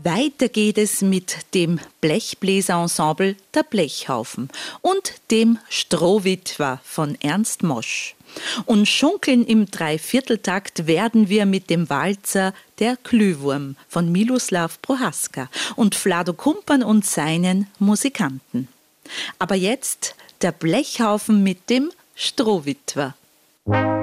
Weiter geht es mit dem Blechbläserensemble Der Blechhaufen und dem Strohwitwer von Ernst Mosch. Und schunkeln im Dreivierteltakt werden wir mit dem Walzer Der Glühwurm von Miloslav Prohaska und Vlado Kumpan und seinen Musikanten. Aber jetzt der Blechhaufen mit dem Strohwitwer.